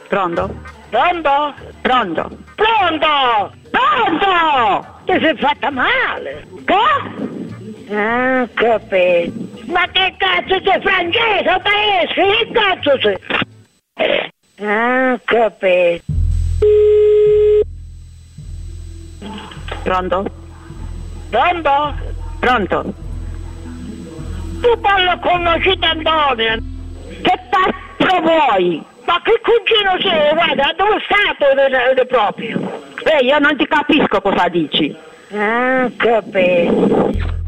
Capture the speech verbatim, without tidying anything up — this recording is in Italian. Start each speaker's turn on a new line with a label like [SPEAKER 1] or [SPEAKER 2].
[SPEAKER 1] Pronto?
[SPEAKER 2] Pronto?
[SPEAKER 1] Pronto?
[SPEAKER 2] Pronto?
[SPEAKER 1] Pronto!
[SPEAKER 2] Ti sei fatta male?
[SPEAKER 1] Che?
[SPEAKER 2] Ah, capito. Ma che cazzo sei, francese o tedesco? Che cazzo sei? Ah, capito.
[SPEAKER 1] Pronto?
[SPEAKER 2] Pronto?
[SPEAKER 1] Pronto?
[SPEAKER 2] Tu parli con Nocita Antonio.
[SPEAKER 1] Che cazzo vuoi?
[SPEAKER 2] Ma che cugino sei? Guarda, dove state proprio?
[SPEAKER 1] Ehi, io non ti capisco cosa dici.
[SPEAKER 2] Ah, capito.